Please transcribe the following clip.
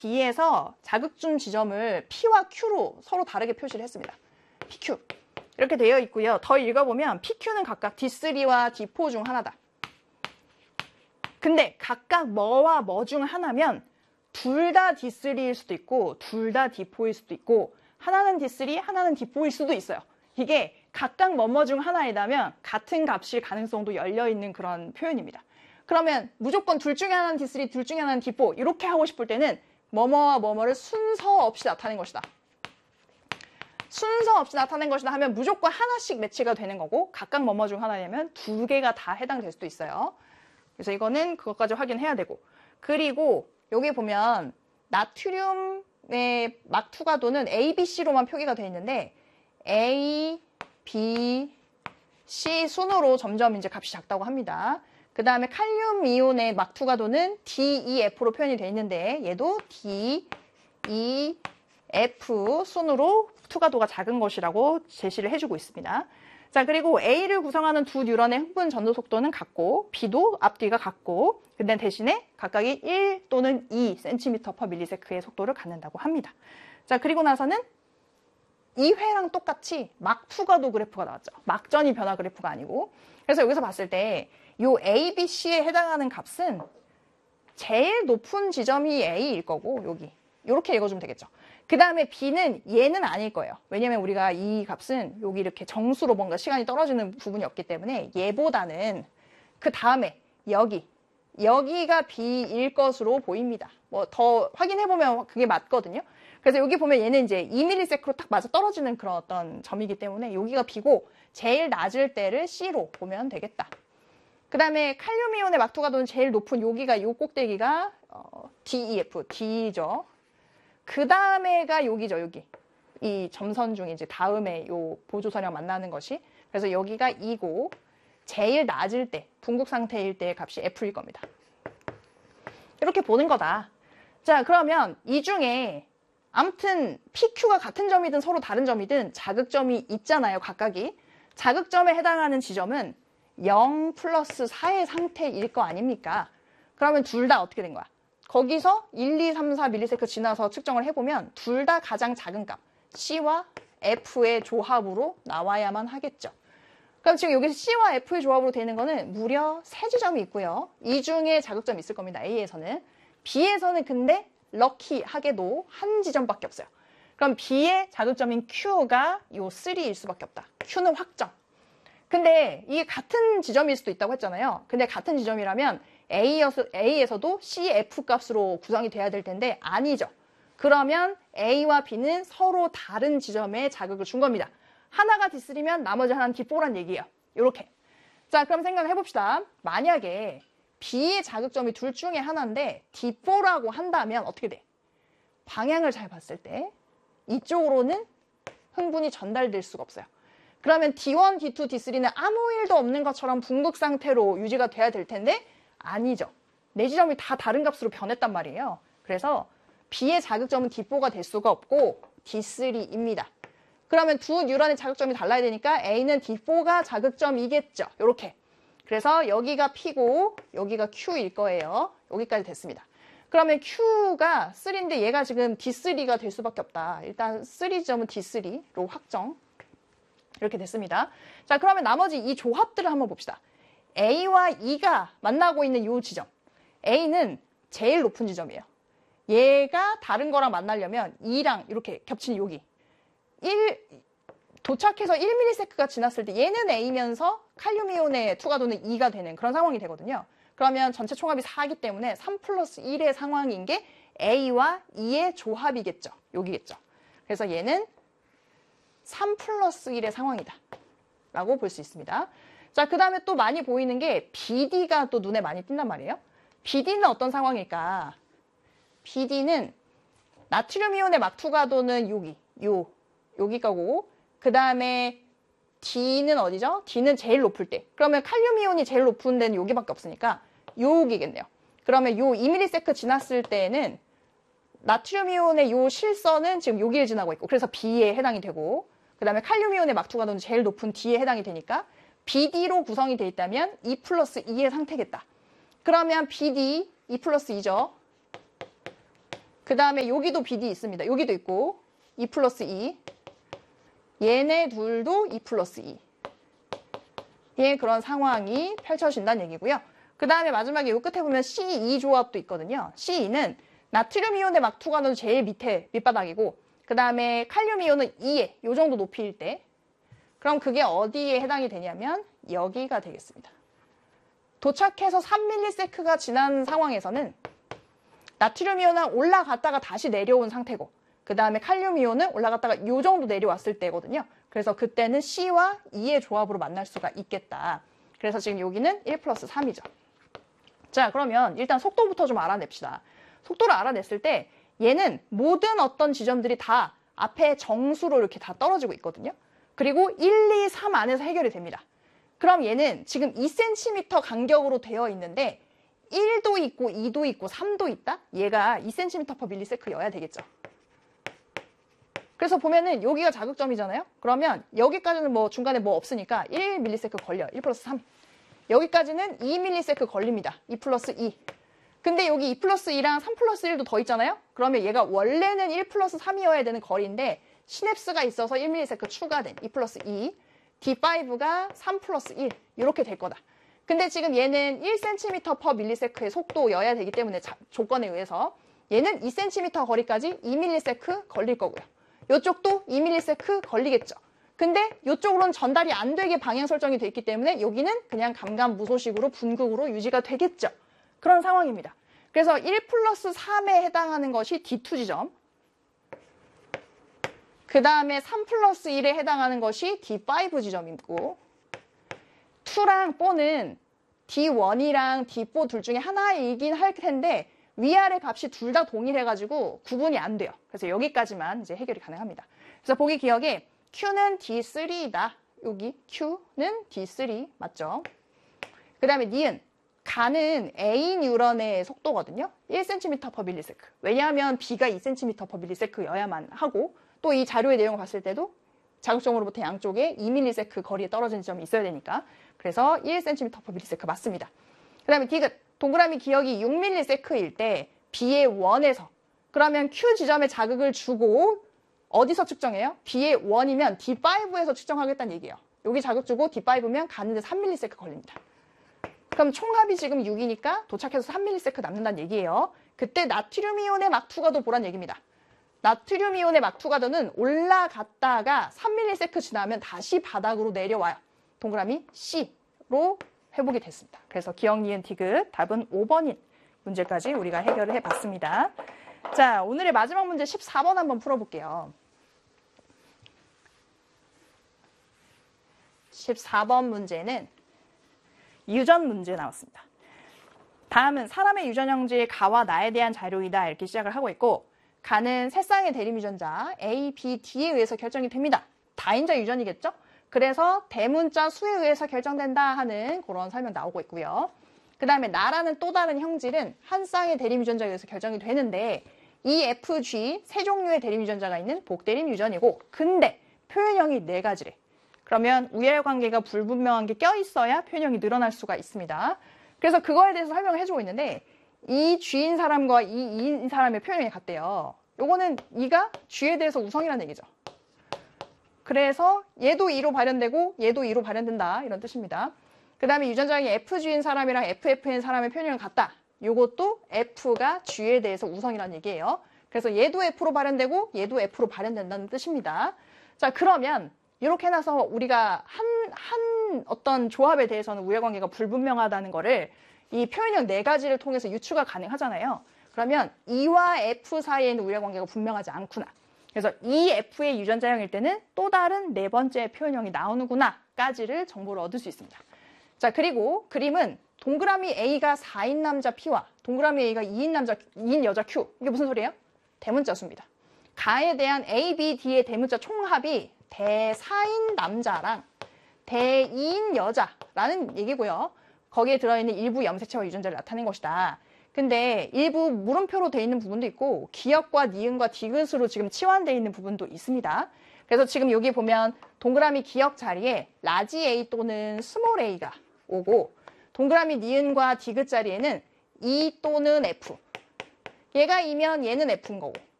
D에서 자극점 지점을 P와 Q로 서로 다르게 표시를 했습니다. PQ. 이렇게 되어 있고요. 더 읽어보면 PQ는 각각 D3와 D4 중 하나다. 근데 각각 뭐와 뭐 중 하나면 둘 다 D3일 수도 있고 둘 다 D4일 수도 있고 하나는 D3, 하나는 D4일 수도 있어요. 이게 각각 뭐뭐 중 하나이라면 같은 값일 가능성도 열려있는 그런 표현입니다. 그러면 무조건 둘 중에 하나는 D3, 둘 중에 하나는 D4 이렇게 하고 싶을 때는 뭐뭐와 뭐뭐를 순서 없이 나타낸 것이다. 순서 없이 나타낸 것이다 하면 무조건 하나씩 매치가 되는 거고 각각 뭐뭐 중 하나냐면 두 개가 다 해당될 수도 있어요. 그래서 이거는 그것까지 확인해야 되고 그리고 여기 보면 나트륨의 막투가도는 A, B, C로만 표기가 되어 있는데 A, B, C 순으로 점점 이제 값이 작다고 합니다. 그 다음에 칼륨 이온의 막투가도는 D, E, F로 표현이 되어 있는데 얘도 D, E, F 순으로 투가도가 작은 것이라고 제시를 해주고 있습니다. 자, 그리고 A를 구성하는 두 뉴런의 흥분 전도 속도는 같고 B도 앞뒤가 같고 근데 대신에 각각이 1 또는 2 cm/ms의 속도를 갖는다고 합니다. 자, 그리고 나서는 2회랑 똑같이 막투가도 그래프가 나왔죠. 막전이 변화 그래프가 아니고. 그래서 여기서 봤을 때 이 A, B, C에 해당하는 값은 제일 높은 지점이 A일 거고 여기 이렇게 읽어주면 되겠죠. 그 다음에 B는 얘는 아닐 거예요. 왜냐면 우리가 이 값은 여기 이렇게 정수로 뭔가 시간이 떨어지는 부분이 없기 때문에 얘보다는 그 다음에 여기가 B일 것으로 보입니다. 뭐 더 확인해보면 그게 맞거든요. 그래서 여기 보면 얘는 이제 2ms로 딱 맞아 떨어지는 그런 어떤 점이기 때문에 여기가 B고 제일 낮을 때를 C로 보면 되겠다. 그 다음에 칼륨이온의 막투가도는 제일 높은 여기가 요 꼭대기가 DEF, D죠. 그 다음에가 여기죠, 여기. 이 점선 중에 이제 다음에 요 보조선이랑 만나는 것이. 그래서 여기가 2고, 제일 낮을 때, 붕국 상태일 때의 값이 F일 겁니다. 이렇게 보는 거다. 자, 그러면 이 중에 아무튼 PQ가 같은 점이든 서로 다른 점이든 자극점이 있잖아요, 각각이. 자극점에 해당하는 지점은 0 플러스 4의 상태일 거 아닙니까? 그러면 둘 다 어떻게 된 거야? 거기서 1, 2, 3, 4ms 지나서 측정을 해보면 둘 다 가장 작은 값 C와 F의 조합으로 나와야만 하겠죠. 그럼 지금 여기서 C와 F의 조합으로 되는 거는 무려 3지점이 있고요. 이 중에 자극점이 있을 겁니다. A에서는. B에서는 근데 럭키하게도 한 지점밖에 없어요. 그럼 B의 자극점인 Q가 요 3일 수밖에 없다. Q는 확정. 근데 이게 같은 지점일 수도 있다고 했잖아요. 근데 같은 지점이라면 A에서도 CF 값으로 구성이 돼야 될 텐데 아니죠. 그러면 A와 B는 서로 다른 지점에 자극을 준 겁니다. 하나가 D3면 나머지 하나는 D4란 얘기예요. 이렇게. 자, 그럼 생각을 해봅시다. 만약에 B의 자극점이 둘 중에 하나인데 D4라고 한다면 어떻게 돼? 방향을 잘 봤을 때 이쪽으로는 흥분이 전달될 수가 없어요. 그러면 D1, D2, D3는 아무 일도 없는 것처럼 붕극 상태로 유지가 돼야 될 텐데 아니죠. 네 지점이 다 다른 값으로 변했단 말이에요. 그래서 B의 자극점은 D4가 될 수가 없고 D3입니다. 그러면 두 뉴런의 자극점이 달라야 되니까 A는 D4가 자극점이겠죠. 이렇게. 그래서 여기가 P고 여기가 Q일 거예요. 여기까지 됐습니다. 그러면 Q가 3인데 얘가 지금 D3가 될 수밖에 없다. 일단 3지점은 D3로 확정. 이렇게 됐습니다. 자, 그러면 나머지 이 조합들을 한번 봅시다. A와 E가 만나고 있는 이 지점. A는 제일 높은 지점이에요. 얘가 다른 거랑 만나려면 E랑 이렇게 겹치는 여기. 도착해서 1ms가 지났을 때 얘는 A면서 칼륨이온의 투가도는 E가 되는 그런 상황이 되거든요. 그러면 전체 총합이 4이기 때문에 3 플러스 1의 상황인 게 A와 E의 조합이겠죠. 여기겠죠. 그래서 얘는 3 플러스 1의 상황이다 라고 볼 수 있습니다. 자, 그 다음에 또 많이 보이는 게 BD가 또 눈에 많이 띈단 말이에요. BD는 어떤 상황일까? BD는 나트륨 이온의 막투가도는 여기 거고 그 다음에 D는 어디죠? D는 제일 높을 때. 그러면 칼륨 이온이 제일 높은 데는 여기밖에 없으니까 여기겠네요. 그러면 요 2ms 지났을 때는 나트륨 이온의 요 실선은 지금 여기를 지나고 있고 그래서 B에 해당이 되고 그 다음에 칼륨 이온의 막투가도는 제일 높은 D에 해당이 되니까 BD로 구성이 돼 있다면 2 플러스 2의 상태겠다. 그러면 BD 2 플러스 2죠. 그 다음에 여기도 BD 있습니다. 여기도 있고 2 플러스 2. 얘네 둘도 2 플러스 2. 예, 그런 상황이 펼쳐진다는 얘기고요. 그 다음에 마지막에 요 끝에 보면 C2 조합도 있거든요. C2는 나트륨 이온의 막투가는 제일 밑에 밑바닥이고 그 다음에 칼륨 이온은 2에 요 정도 높이일 때 그럼 그게 어디에 해당이 되냐면 여기가 되겠습니다. 도착해서 3ms가 지난 상황에서는 나트륨 이온은 올라갔다가 다시 내려온 상태고 그 다음에 칼륨 이온은 올라갔다가 요 정도 내려왔을 때거든요. 그래서 그때는 C와 E의 조합으로 만날 수가 있겠다. 그래서 지금 여기는 1 플러스 3이죠. 자, 그러면 일단 속도부터 좀 알아냅시다. 속도를 알아냈을 때 얘는 모든 어떤 지점들이 다 앞에 정수로 이렇게 다 떨어지고 있거든요. 그리고 1, 2, 3 안에서 해결이 됩니다. 그럼 얘는 지금 2cm 간격으로 되어 있는데 1도 있고 2도 있고 3도 있다? 얘가 2cm/ms여야 되겠죠. 그래서 보면은 여기가 자극점이잖아요. 그러면 여기까지는 뭐 중간에 뭐 없으니까 1ms 걸려요. 1 플러스 3. 여기까지는 2ms 걸립니다. 2 플러스 2. 근데 여기 2 플러스 2랑 3 플러스 1도 더 있잖아요. 그러면 얘가 원래는 1 플러스 3이어야 되는 거리인데 시냅스가 있어서 1ms 추가된 2 플러스 2. D5가 3 플러스 1 이렇게 될 거다. 근데 지금 얘는 1cm/ms의 속도여야 되기 때문에 조건에 의해서 얘는 2cm 거리까지 2ms 걸릴 거고요. 이쪽도 2ms 걸리겠죠. 근데 이쪽으로는 전달이 안 되게 방향 설정이 돼 있기 때문에 여기는 그냥 감감무소식으로 분극으로 유지가 되겠죠. 그런 상황입니다. 그래서 1 플러스 3에 해당하는 것이 D2 지점. 그 다음에 3 플러스 1에 해당하는 것이 D5 지점이고 2랑 4는 D1이랑 D4 둘 중에 하나이긴 할 텐데 위아래 값이 둘 다 동일해가지고 구분이 안 돼요. 그래서 여기까지만 이제 해결이 가능합니다. 그래서 보기 기억에 Q는 D3이다. 여기 Q는 D3 맞죠? 그 다음에 니은 가는 A 뉴런의 속도거든요. 1cm/ms. 왜냐하면 B가 2cm/ms여야만 하고 또 이 자료의 내용을 봤을 때도 자극점으로부터 양쪽에 2ms 거리에 떨어진 지점이 있어야 되니까 그래서 1cm/ms 맞습니다. 그 다음에 디귿 동그라미 기억이 6ms일 때 B의 1에서 그러면 Q 지점에 자극을 주고 어디서 측정해요? B의 1이면 D5에서 측정하겠다는 얘기예요. 여기 자극 주고 D5면 가는데 3ms 걸립니다. 그럼 총합이 지금 6이니까 도착해서 3ms 남는다는 얘기예요. 그때 나트륨 이온의 막투가도 보란 얘기입니다. 나트륨 이온의 막투가도는 올라갔다가 3ms 지나면 다시 바닥으로 내려와요. 동그라미 C로 회복이 됐습니다. 그래서 기억, 니은, 디귿 답은 5번인 문제까지 우리가 해결을 해봤습니다. 자, 오늘의 마지막 문제 14번 한번 풀어볼게요. 14번 문제는 유전 문제 나왔습니다. 다음은 사람의 유전 형질의 가와 나에 대한 자료이다 이렇게 시작을 하고 있고 가는 세 쌍의 대립 유전자 A, B, D에 의해서 결정이 됩니다. 다인자 유전이겠죠? 그래서 대문자 수에 의해서 결정된다 하는 그런 설명 나오고 있고요. 그 다음에 나라는 또 다른 형질은 한 쌍의 대립 유전자에 의해서 결정이 되는데 E, F, G 세 종류의 대립 유전자가 있는 복대립 유전이고 근데 표현형이 4가지래. 그러면 우열관계가 불분명한 게 껴있어야 표현형이 늘어날 수가 있습니다. 그래서 그거에 대해서 설명을 해주고 있는데 이 G인 사람과 이 E인 사람의 표현형이 같대요. 요거는 E가 G에 대해서 우성이라는 얘기죠. 그래서 얘도 E로 발현되고 얘도 E로 발현된다 이런 뜻입니다. 그 다음에 유전자형이 FG인 사람이랑 FF인 사람의 표현형이 같다. 요것도 F가 G에 대해서 우성이라는 얘기예요. 그래서 얘도 F로 발현되고 얘도 F로 발현된다는 뜻입니다. 자, 그러면 이렇게 해놔서 우리가 한 어떤 조합에 대해서는 우열관계가 불분명하다는 거를 이 표현형 4가지를 통해서 유추가 가능하잖아요. 그러면 E와 F 사이에는 우열관계가 분명하지 않구나. 그래서 EF의 유전자형일 때는 또 다른 4번째 표현형이 나오는구나까지를 정보를 얻을 수 있습니다. 자, 그리고 그림은 동그라미 A가 4인 남자 P와 동그라미 A가 2인 여자 Q. 이게 무슨 소리예요? 대문자 수입니다. 가에 대한 A, B, D의 대문자 총합이 대4인 남자랑 대2인 여자라는 얘기고요. 거기에 들어있는 일부 염색체와 유전자를 나타낸 것이다. 근데 일부 물음표로 되어 있는 부분도 있고 기역과 니은과 디귿으로 지금 치환되어 있는 부분도 있습니다. 그래서 지금 여기 보면 동그라미 기역 자리에 라지 A 또는 스몰 a가 오고 동그라미 니은과 디귿 자리에는 E 또는 F 얘가 E면 얘는 F인 거고.